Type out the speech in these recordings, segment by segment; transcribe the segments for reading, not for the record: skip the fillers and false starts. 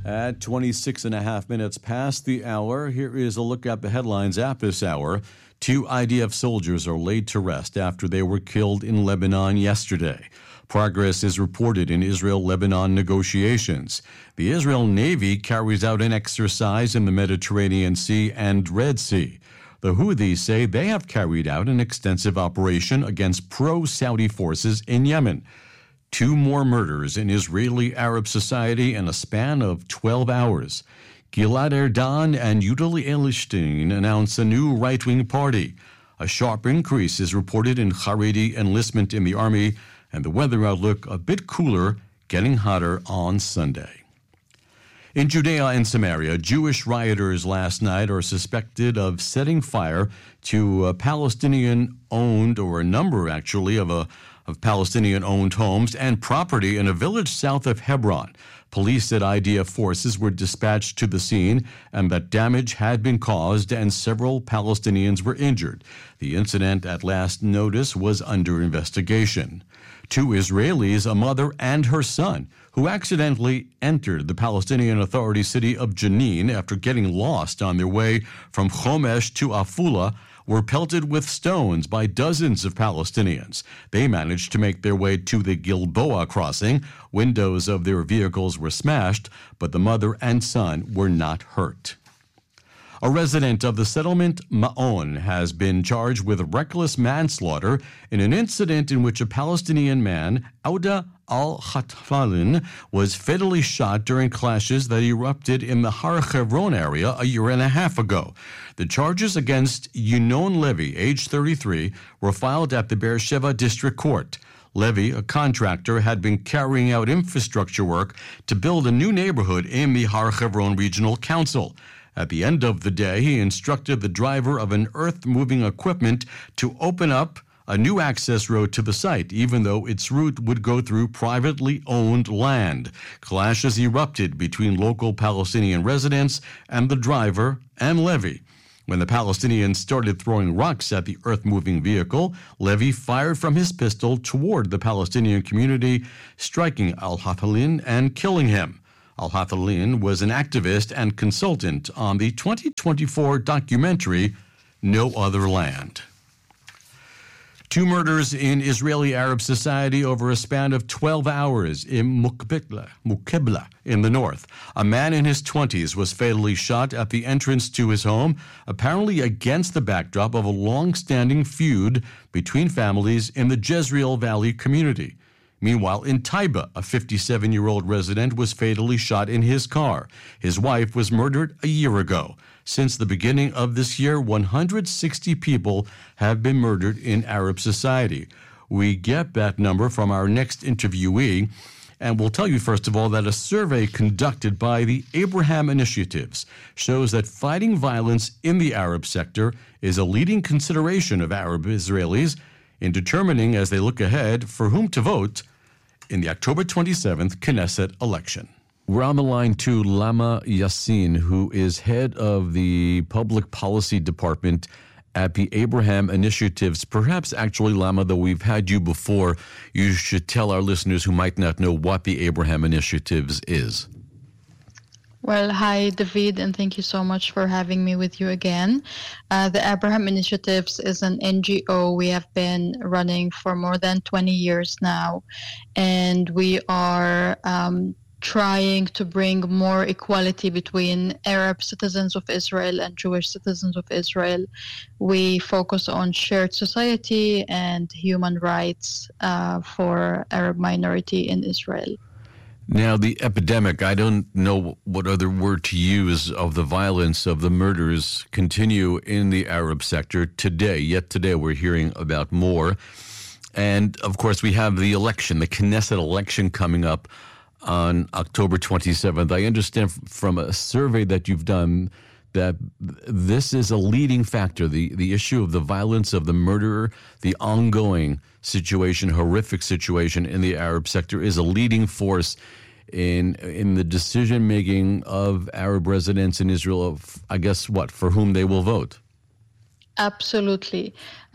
At 26 and a half minutes past the hour, here is a look at the headlines at this hour. 2 IDF soldiers are laid to rest after they were killed in Lebanon yesterday. Progress is reported in Israel-Lebanon negotiations. The Israel Navy carries out an exercise in the Mediterranean Sea and Red Sea. The Houthis say they have carried out an extensive operation against pro-Saudi forces in Yemen. 2 more murders in Israeli Arab society in a span of 12 hours. Gilad Erdan and Yuli Edelstein announce a new right-wing party. A sharp increase is reported in Haredi enlistment in the army, and the weather outlook a bit cooler, getting hotter on Sunday. In Judea and Samaria, Jewish rioters last night are suspected of setting fire to a Palestinian-owned, or a number actually, of Palestinian-owned homes and property in a village south of Hebron. Police said IDF forces were dispatched to the scene and that damage had been caused and several Palestinians were injured. The incident at last notice was under investigation. 2 Israelis, a mother and her son, who accidentally entered the Palestinian Authority city of Jenin after getting lost on their way from Chomesh to Afula, were pelted with stones by dozens of Palestinians. They managed to make their way to the Gilboa crossing. Windows of their vehicles were smashed, but the mother and son were not hurt. A resident of the settlement Ma'on has been charged with reckless manslaughter in an incident in which a Palestinian man, Auda al-Khatfalin, was fatally shot during clashes that erupted in the Har Hebron area a year and a half ago. The charges against Yunon Levy, age 33, were filed at the Beersheba District Court. Levy, a contractor, had been carrying out infrastructure work to build a new neighborhood in the Har Hebron Regional Council. At the end of the day, he instructed the driver of an earth-moving equipment to open up a new access road to the site, even though its route would go through privately owned land. Clashes erupted between local Palestinian residents and the driver and Levy. When the Palestinians started throwing rocks at the earth-moving vehicle, Levy fired from his pistol toward the Palestinian community, striking al-Hathalin and killing him. Al-Hathalin was an activist and consultant on the 2024 documentary No Other Land. 2 murders in Israeli Arab society over a span of 12 hours in Mukebla in the north. A man in his 20s was fatally shot at the entrance to his home, apparently against the backdrop of a long-standing feud between families in the Jezreel Valley community. Meanwhile, in Taiba, a 57-year-old resident was fatally shot in his car. His wife was murdered a year ago. Since the beginning of this year, 160 people have been murdered in Arab society. We get that number from our next interviewee, and we'll tell you, first of all, that a survey conducted by the Abraham Initiatives shows that fighting violence in the Arab sector is a leading consideration of Arab Israelis in determining, as they look ahead, for whom to vote in the October 27th Knesset election. We're on the line to Lama Yassin, who is head of the Public Policy Department at the Abraham Initiatives. Perhaps actually, Lama, though we've had you before, you should tell our listeners who might not know what the Abraham Initiatives is. Well, hi, David, and thank you so much for having me with you again. The Abraham Initiatives is an NGO we have been running for more than 20 years now, and we are trying to bring more equality between Arab citizens of Israel and Jewish citizens of Israel. We focus on shared society and human rights for Arab minority in Israel. Now, the epidemic, I don't know what other word to use, of the violence, of the murders continue in the Arab sector today. Yet today we're hearing about more. And, of course, we have the election, the Knesset election coming up on October 27th. I understand from a survey that you've done that this is a leading factor, the issue of the violence, of the murder, the ongoing situation, horrific situation in the Arab sector is a leading force in the decision-making of Arab residents in Israel of, I guess, for whom they will vote. Absolutely.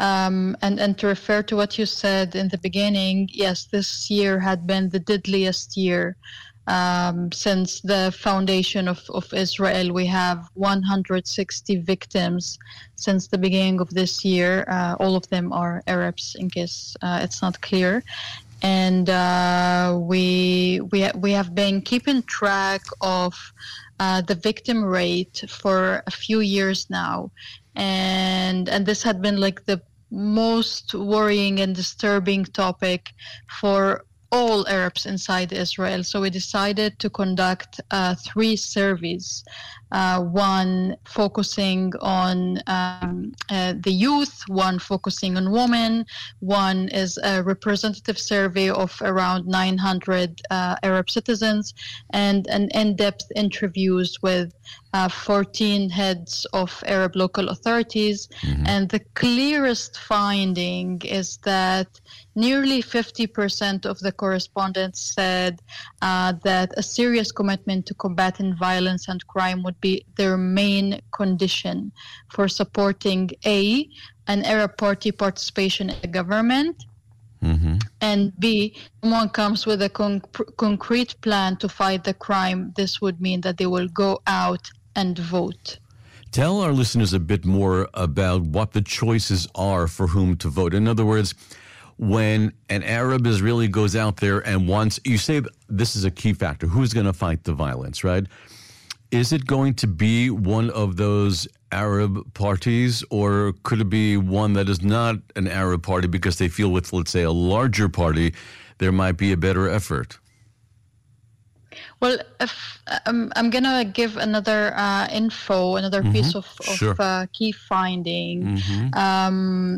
And to refer to what you said in the beginning, yes, this year had been the deadliest year Since the foundation of Israel, we have 160 victims since the beginning of this year. All of them are Arabs, in case it's not clear. And we have been keeping track of the victim rate for a few years now, and this had been like the most worrying and disturbing topic for all Arabs inside Israel. So we decided to conduct 3 surveys, one focusing on the youth, one focusing on women, one is a representative survey of around 900 Arab citizens, and an in-depth interviews with 14 heads of Arab local authorities. Mm-hmm. And the clearest finding is that nearly 50% of the correspondents said that a serious commitment to combating violence and crime would be their main condition for supporting an Arab party participation in the government, mm-hmm. and B, someone comes with a concrete plan to fight the crime. This would mean that they will go out and vote. Tell our listeners a bit more about what the choices are for whom to vote. In other words, when an Arab Israeli goes out there and wants, you say this is a key factor, who's going to fight the violence, right? Is it going to be one of those Arab parties, or could it be one that is not an Arab party because they feel with, let's say, a larger party, there might be a better effort? Well, if I'm going to give another mm-hmm. piece of sure. Key finding. Mm-hmm.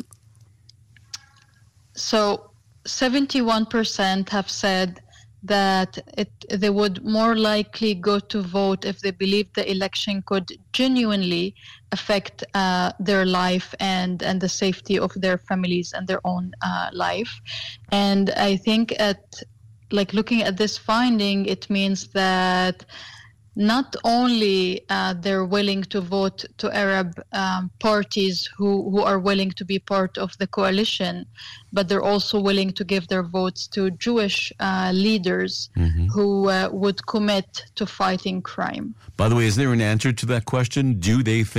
So 71% have said that they would more likely go to vote if they believe the election could genuinely affect their life and the safety of their families and their own life. And I think looking at this finding, it means that not only they're willing to vote to Arab parties who are willing to be part of the coalition, but they're also willing to give their votes to Jewish leaders mm-hmm. who would commit to fighting crime. By the way, is there an answer to that question? Do they think